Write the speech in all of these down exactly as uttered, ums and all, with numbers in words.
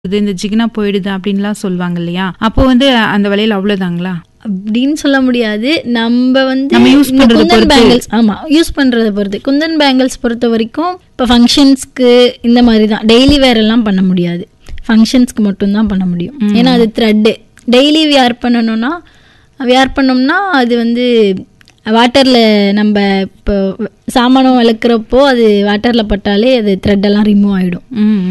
இந்த ஜிகினா போயிடுது அப்படின்லாம் சொல்லுவாங்க இல்லையா? அப்போ வந்து அந்த வளையல் அவ்வளவுதாங்களா அப்படின்னு சொல்ல முடியாது. நம்ம வந்து நம்ம யூஸ் இந்த பண்றத குந்தன் பொறுத்து. பேங்கிள்ஸ் ஆமா யூஸ் பண்றத பொறுத்து. குந்தன் பேங்கிள்ஸ் பொறுத்த வரைக்கும் இப்போ ஃபங்க்ஷன்ஸ்க்கு இந்த மாதிரி தான், டெய்லி வேர் எல்லாம் பண்ண முடியாது, ஃபங்க்ஷன்ஸ்க்கு மட்டும்தான் பண்ண முடியும். ஏன்னா அது த்ரெட்டு. டெய்லி வியர் பண்ணணும்னா வியர் பண்ணோம்னா அது வந்து வாட்டரில் நம்ம இப்போ சாமானம் விளக்குறப்போ அது வாட்டரில் பட்டாலே அது த்ரெட்டெல்லாம் ரிமூவ் ஆகிடும்.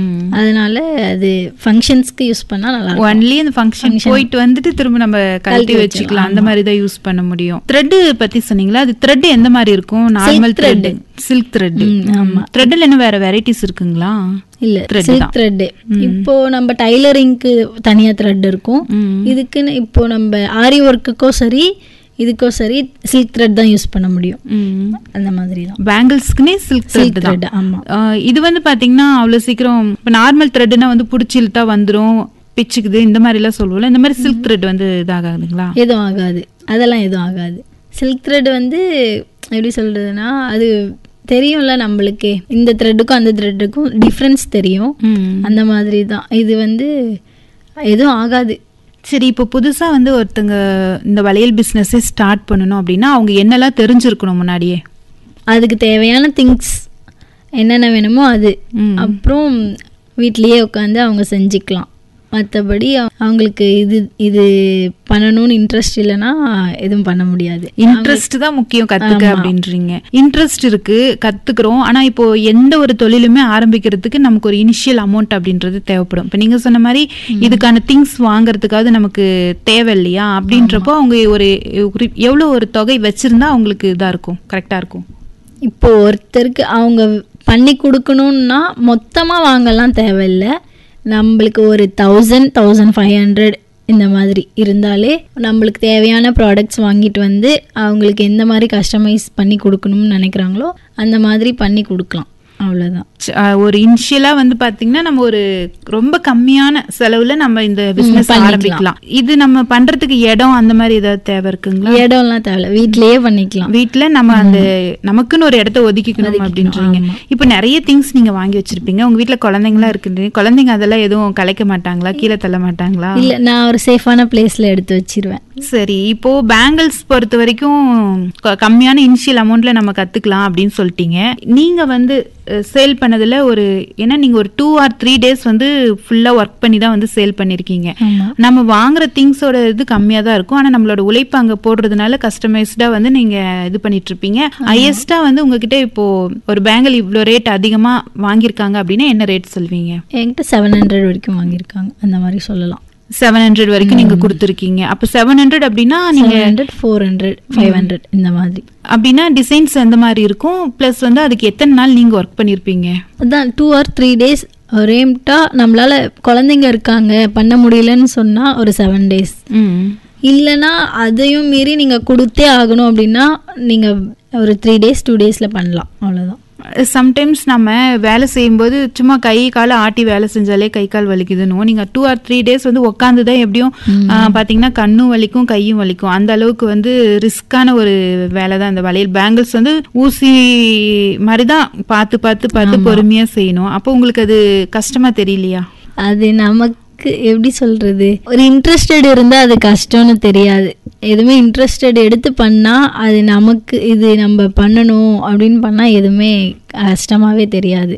அதனால அது ஃபங்க்ஷன்ஸ்க்கு யூஸ் பண்ணால் நல்லா இருக்கும். ஒன்லி அந்த ஃபங்க்ஷன் போயிட்டு வந்துட்டு திரும்ப நம்ம கழட்டி வச்சுக்கலாம், அந்த மாதிரி தான் யூஸ் பண்ண முடியும். த்ரெட் பத்தி சொன்னீங்களா? அது த்ரெட் எந்த மாதிரி இருக்கும்? Normal thread, silk thread. ஆமா, த்ரெட்ல என்ன வேற வெரைட்டிஸ் இருக்குங்களா? இல்ல, சில்க் த்ரெட். இப்போ நம்ம டைலரிங்க்கு தனியா த்ரெட் இருக்கும். இதுக்குன்னு இப்போ நம்ம ஆரி ஒர்க்குக்கோ சரி இதுக்கோ சரி சில்க் த்ரெட் தான் யூஸ் பண்ண முடியும். அந்த மாதிரி தான் பேங்கிள்ஸ்க்குனே சில்க் த்ரெட் தான். ஆமா, இது வந்து பாத்தீங்கன்னா அவ்வளவு சீக்கிரம் இப்போ நார்மல் த்ரெட்னா வந்து புடிச்சு இழுத்தா வந்துரும், பிச்சுக்குது, இந்த மாதிரி எல்லாம் சொல்லுவோம்ல. இந்த மாதிரி சில்க் த்ரெட் வந்து இதாகாதுங்களா? எதுவும் ஆகாது, அதெல்லாம் எதுவும் ஆகாது. சில்க் த்ரெட் வந்து எப்படி சொல்றதுன்னா அது தெரியும்ல நம்மளுக்கே, இந்த த்ரெட்டுக்கும் அந்த த்ரெட்டுக்கும் டிஃப்ரென்ஸ் தெரியும். அந்த மாதிரி தான் இது வந்து எதுவும் ஆகாது. சரி, இப்போ புதுசா வந்து ஒருத்தங்க இந்த வளையல் பிஸ்னஸே ஸ்டார்ட் பண்ணணும் அப்படின்னா அவங்க என்னெல்லாம் தெரிஞ்சிருக்கணும் முன்னாடியே? அதுக்கு தேவையான திங்ஸ் என்னென்ன வேணுமோ அது, அப்புறம் வீட்லேயே உட்காந்து அவங்க செஞ்சுக்கலாம். மற்றபடி அவங்களுக்கு இது இது பண்ணணும்னு இன்ட்ரெஸ்ட் இல்லைன்னா எதுவும் பண்ண முடியாது. இன்ட்ரெஸ்ட் தான் முக்கியம் கத்துக்க அப்படின்றீங்க. இன்ட்ரெஸ்ட் இருக்கு, கத்துக்கிறோம். ஆனா இப்போ எந்த ஒரு தொழிலுமே ஆரம்பிக்கிறதுக்கு நமக்கு ஒரு இனிஷியல் அமௌண்ட் அப்படின்றது தேவைப்படும். இப்போ நீங்க சொன்ன மாதிரி இதுக்கான திங்ஸ் வாங்குறதுக்காவது நமக்கு தேவை இல்லையா? அப்படின்றப்போ அவங்க ஒரு எவ்வளோ ஒரு தொகை வச்சிருந்தா அவங்களுக்கு இதா இருக்கும், கரெக்டா இருக்கும்? இப்போ ஒருத்தருக்கு அவங்க பண்ணி கொடுக்கணும்னா மொத்தமாக வாங்கலாம் தேவையில்லை. நம்மளுக்கு ஒரு தௌசண்ட் தௌசண்ட் ஃபைவ் ஹண்ட்ரட் இந்த மாதிரி இருந்தாலே நம்மளுக்கு தேவையான ப்ராடக்ட்ஸ் வாங்கிட்டு வந்து அவங்களுக்கு எந்த மாதிரி கஸ்டமைஸ் பண்ணி கொடுக்கணும்னு நினைக்கிறாங்களோ அந்த மாதிரி பண்ணி கொடுக்கலாம். அவ்வளோதான். ஒரு இனிஷியலா வந்து பாத்தீங்கன்னா நம்ம ஒரு ரொம்ப கம்மியான செலவுல நம்ம இந்த பிசினஸ் ஆரம்பிக்கலாம். இது நம்ம பண்றதுக்கு இடம் அந்த மாதிரி ஏதாவது தேவை இருக்குங்களா? இடம்லாம் தேவை, வீட்லயே பண்ணிக்கலாம். வீட்டுல நம்ம அந்த நமக்குன்னு ஒரு இடத்த ஒதுக்கிக்கணும் அப்படின்றீங்க. இப்ப நிறைய திங்ஸ் நீங்க வாங்கி வச்சிருப்பீங்க, உங்க வீட்டுல குழந்தைங்களா இருக்குன்றீங்க. குழந்தைங்க அதெல்லாம் எதுவும் கலைக்க மாட்டாங்களா, கீழே தள்ள மாட்டாங்களா? இல்ல, நான் ஒரு சேஃபான பிளேஸ்ல எடுத்து வச்சிருவேன். சரி, இப்போ பேங்கிள்ஸ் பொறுத்த வரைக்கும் கம்மியான இனிஷியல் அமௌண்ட்ல நம்ம கத்துக்கலாம் அப்படின்னு சொல்லிட்டீங்க. நீங்க வந்து சேல் பண்ணதுல ஒரு ஏன்னா நீங்க ஒரு டூ ஆர் த்ரீ டேஸ் வந்து ஃபுல்லா ஒர்க் பண்ணி தான் வந்து சேல் பண்ணிருக்கீங்க. நம்ம வாங்குற திங்ஸோட இது கம்மியா தான் இருக்கும், ஆனா நம்மளோட உழைப்பு அங்க போடுறதுனால கஸ்டமைஸ்டா வந்து நீங்க இது பண்ணிட்டு இருப்பீங்க. ஹையஸ்டா வந்து உங்ககிட்ட இப்போ ஒரு பேங்கிள் இவ்வளோ ரேட் அதிகமா வாங்கியிருக்காங்க அப்படின்னா என்ன ரேட் சொல்வீங்க? என்கிட்ட செவன் ஹண்ட்ரட் வரைக்கும் வாங்கியிருக்காங்க, அந்த மாதிரி சொல்லலாம். செவன் ஹண்ட்ரட் வரைக்கும் நீங்க கொடுத்துருக்கீங்க. அப்ப செவன் ஹண்ட்ரட் அப்படின்னா நீங்க hundred four hundred five hundred இந்த மாதிரி அப்படின்னா டிசைன்ஸ் எந்த மாதிரி இருக்கும், பிளஸ் வந்து அதுக்கு எத்தனை நாள் நீங்க ஒர்க் பண்ணிருப்பீங்க? அதான் டூ ஆர் த்ரீ டேஸ் ஒரேம்ட்டா. நம்மளால குழந்தைங்க இருக்காங்க பண்ண முடியலன்னு சொன்னா ஒரு செவன் டேஸ், இல்லைன்னா அதையும் மீறி நீங்க கொடுத்தே ஆகணும் அப்படின்னா நீங்க ஒரு த்ரீ டேஸ் டூ டேஸ்ல பண்ணலாம். அவ்வளவுதான். சம்டைம்ஸ் நம்ம வேலை செய்யும்போது சும்மா கை காலை ஆட்டி வேலை செஞ்சாலே கை கால் வலிக்குதுன்னு, நீங்க டூ ஆர் த்ரீ டேஸ் வந்து உட்காந்துதான் எப்படியும் பாத்தீங்கன்னா கண்ணும் வலிக்கும் கையும் வலிக்கும். அந்த அளவுக்கு வந்து ரிஸ்கான ஒரு வேலை தான் இந்த வளையல். பேங்கிள்ஸ் வந்து ஊசி மாதிரிதான் பார்த்து பார்த்து பார்த்து பொறுமையா செய்யணும். அப்போ உங்களுக்கு அது கஷ்டமா தெரியலையா? அது நமக்கு எப்படி சொல்றது, ஒரு இன்ட்ரெஸ்டட் இருந்தா அது கஷ்டம்னு தெரியாது. எதுவுமே இன்ட்ரெஸ்டட் எடுத்து பண்ணா அது நமக்கு இது நம்ம பண்ணணும் அப்படின்னு பண்ணா எதுவுமே கஷ்டமாவே தெரியாது.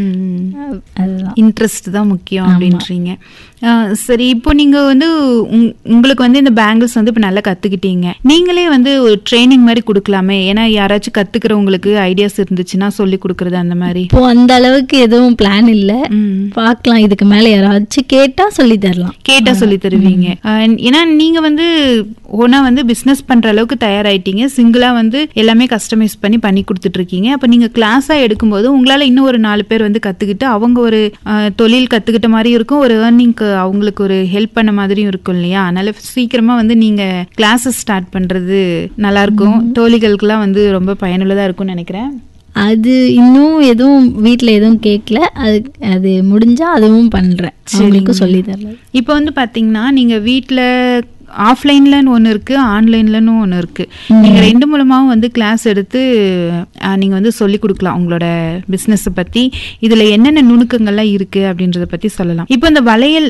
அதுதான் இன்ட்ரெஸ்ட் தான் முக்கியம் அப்படின்றீங்க. சரி, இப்போ நீங்க வந்து உங்களுக்கு வந்து இந்த பேங்கிள்ஸ் வந்து இப்போ நல்லா கத்துக்கிட்டீங்க, நீங்களே வந்து ஒரு ட்ரைனிங் மாதிரி கொடுக்கலாமே? ஏன்னா யாராச்சும் கத்துக்கிறவங்களுக்கு ஐடியாஸ் இருந்துச்சுன்னா சொல்லி கொடுக்கறது அந்த மாதிரி. இப்போ அந்த அளவுக்கு எதுவும் பிளான் இல்லை, பார்க்கலாம். இதுக்கு மேல யாராச்சும் கேட்டா சொல்லி தரலாம். கேட்டா சொல்லி தருவீங்க. ஏன்னா நீங்க வந்து ஓனா வந்து பிசினஸ் பண்ற அளவுக்கு தயாராயிட்டீங்க, சிங்கிளா வந்து எல்லாமே கஸ்டமைஸ் பண்ணி பண்ணி கொடுத்துட்டு இருக்கீங்க. அப்ப நீங்க கிளாஸா எடுக்கும்போது உங்களால இன்னும் ஒரு நாலு பேர் வந்து கத்துக்கிட்டு அவங்க ஒரு தொழில் கத்துக்கிட்ட மாதிரி இருக்கும், ஒரு ஏர்னிங்க்கு அவங்களுக்கு ஒரு ஹெல்ப் பண்ண மாதிரியும் இருக்கும் இல்லையா? அதனால சீக்கிரமா வந்து நீங்க கிளாஸஸ் ஸ்டார்ட் பண்றது நல்லா இருக்கும், தோழிகளுக்கெல்லாம் வந்து ரொம்ப பயனுள்ளதா இருக்கும்னு நினைக்கிறேன். அது இன்னும் எதுவும் வீட்டில் எதுவும் கேட்கல, அது அது முடிஞ்சா அதுவும் பண்றேன், அவங்களுக்கும் சொல்லி தரல. இப்போ வந்து பாத்தீங்கன்னா நீங்க வீட்டில் ஆஃப்லைன்லன்னு ஒன்று இருக்குது, ஆன்லைன்லன்னு ஒன்று இருக்குது. நீங்கள் ரெண்டு மூலமாகவும் வந்து கிளாஸ் எடுத்து நீங்கள் வந்து சொல்லிக் கொடுக்கலாம் உங்களோட பிஸ்னஸை பற்றி, இதில் என்னென்ன நுணுக்கங்கள்லாம் இருக்குது அப்படின்றத பற்றி சொல்லலாம். இப்போ இந்த வளையல்